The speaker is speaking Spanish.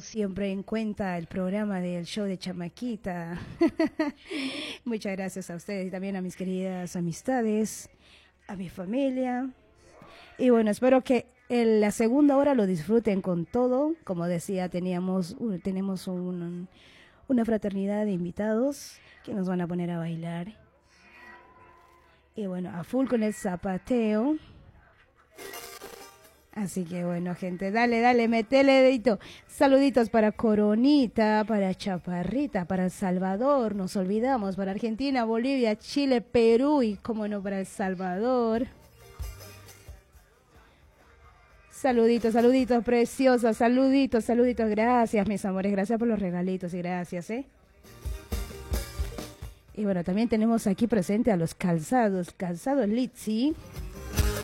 siempre en cuenta el programa del show de Chamaquita. Muchas gracias a ustedes y también a mis queridas amistades, a mi familia. Y bueno, espero que en la segunda hora lo disfruten con todo. Como decía, tenemos una fraternidad de invitados que nos van a poner a bailar. Y bueno, a full con el zapateo. Así que bueno, gente, dale, metele dedito. Saluditos para Coronita, para Chaparrita, para El Salvador, nos olvidamos, para Argentina, Bolivia, Chile, Perú y, cómo no, para El Salvador. Saluditos, preciosas, saluditos, gracias, mis amores, gracias por los regalitos y gracias, Y bueno, también tenemos aquí presente a los calzados Litzy.